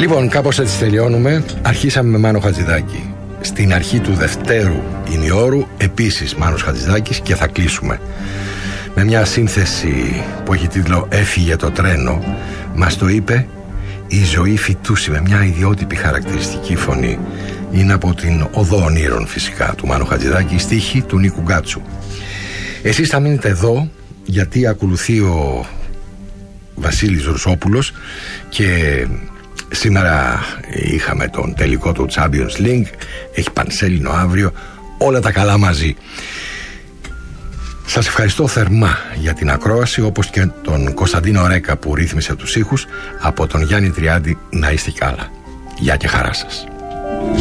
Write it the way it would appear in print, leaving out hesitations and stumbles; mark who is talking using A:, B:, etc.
A: Λοιπόν, κάπως έτσι τελειώνουμε. Αρχίσαμε με Μάνο Χατζηδάκη. Στην αρχή του δευτέρου ημιώρου επίσης Μάνος Χατζηδάκης και θα κλείσουμε με μια σύνθεση που έχει τίτλο «Έφυγε το τρένο». Μας το είπε η Ζωή Φυτούση με μια ιδιότυπη χαρακτηριστική φωνή. Είναι από την Οδό Ονείρων φυσικά του Μάνου Χατζηδάκη, στίχη του Νίκου Γκάτσου. Εσείς θα μείνετε εδώ γιατί ακολουθεί ο Βασίλης Ρουσόπουλος και σήμερα είχαμε τον τελικό του Champions League, έχει πανσέλινο αύριο, όλα τα καλά μαζί. Σας ευχαριστώ θερμά για την ακρόαση, όπως και τον Κωνσταντίνο Ρέκα που ρύθμισε τους ήχους. Από τον Γιάννη Τριάντη να είστε καλά. Γεια και χαρά σας.